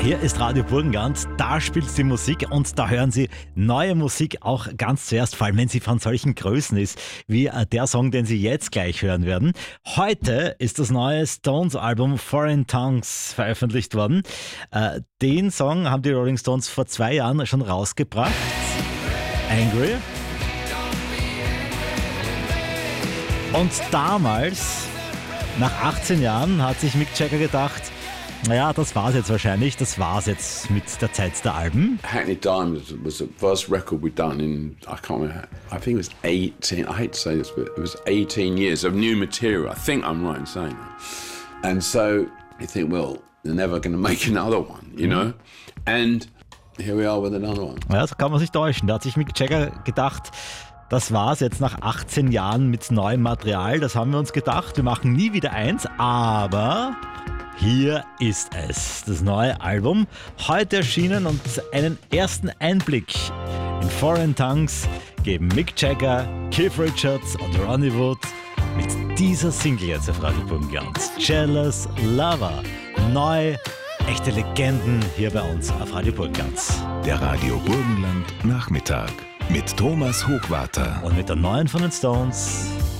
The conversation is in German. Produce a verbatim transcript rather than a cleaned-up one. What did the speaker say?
Hier ist Radio Burgenland, da spielt die Musik und da hören Sie neue Musik auch ganz zuerst, vor allem wenn sie von solchen Größen ist, wie der Song, den Sie jetzt gleich hören werden. Heute ist das neue Stones-Album Foreign Tongues veröffentlicht worden. Äh, den Song haben die Rolling Stones vor zwei Jahren schon rausgebracht. Angry. Und damals, nach achtzehn Jahren, hat sich Mick Jagger gedacht, naja, das war's jetzt wahrscheinlich. Das war's jetzt mit der Zeit der Alben. Hackney Diamonds was the first record we'd done in, I can't remember, I think it was eighteen, I hate to say this, but it was eighteen years of new material. I think I'm right in saying that. And so you think, well, they're never going to make another one, you know? And here we are with another one. Ja, so kann man sich täuschen. Da hat sich Mick Jagger gedacht, das war's jetzt nach achtzehn Jahren mit neuem Material. Das haben wir uns gedacht. Wir machen nie wieder eins, aber hier ist es, das neue Album, heute erschienen, und einen ersten Einblick in Foreign Tongues geben Mick Jagger, Keith Richards und Ronnie Wood mit dieser Single jetzt auf Radio Burgenland. Jealous Lover. Neu, echte Legenden hier bei uns auf Radio Burgenland. Der Radio Burgenland Nachmittag mit Thomas Hochwarter Und mit der neuen von den Stones,